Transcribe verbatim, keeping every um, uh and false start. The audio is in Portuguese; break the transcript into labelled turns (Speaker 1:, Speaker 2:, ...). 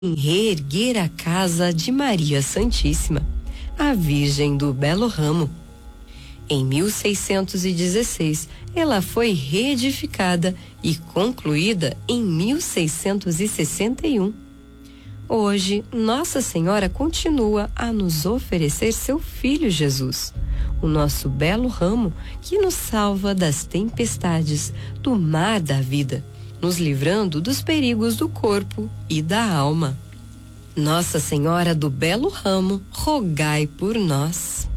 Speaker 1: em reerguer a casa de Maria Santíssima, a Virgem do Belo Ramo. Em mil seiscentos e dezesseis, ela foi reedificada e concluída em mil seiscentos e sessenta e um. Hoje, Nossa Senhora continua a nos oferecer seu Filho Jesus, o nosso belo ramo que nos salva das tempestades do mar da vida, nos livrando dos perigos do corpo e da alma. Nossa Senhora do Belo Ramo, rogai por nós.